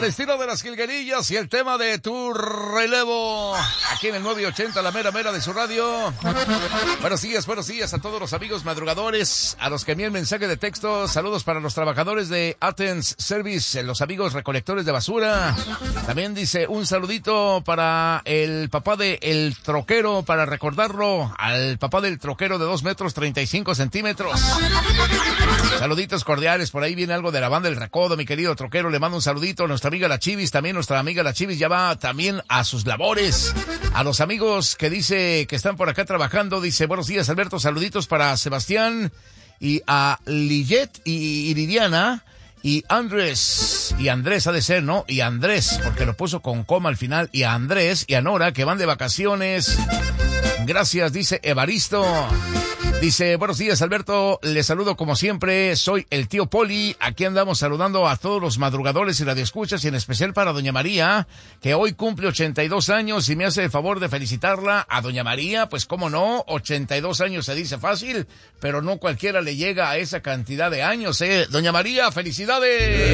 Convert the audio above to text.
Al estilo de las jilguerillas y el tema de tu relevo. Aquí en el 980, la mera mera de su radio. Buenos días a todos los amigos madrugadores, a los que envían mensaje de texto. Saludos para los trabajadores de Athens Service, los amigos recolectores de basura. También dice un saludito para el papá de el troquero, para recordarlo, al papá del troquero de 2 metros 35 centímetros. Saluditos cordiales, por ahí viene algo de la banda del Recodo, mi querido troquero, le mando un saludito a nuestra amiga la Chivis, también nuestra amiga la Chivis ya va también a sus labores. A los amigos que dice que están por acá trabajando, dice, buenos días Alberto, saluditos para Sebastián y a Lillet y Iridiana y Andrés ha de ser, ¿no? Y Andrés, porque lo puso con coma al final, y a Andrés y a Nora que van de vacaciones. Gracias, dice Evaristo. Dice, buenos días Alberto, les saludo como siempre, soy el tío Poli, aquí andamos saludando a todos los madrugadores y radioescuchas y en especial para doña María, que hoy cumple 82 años y me hace el favor de felicitarla a doña María, pues cómo no, 82 años se dice fácil, pero no cualquiera le llega a esa cantidad de años, Doña María, felicidades.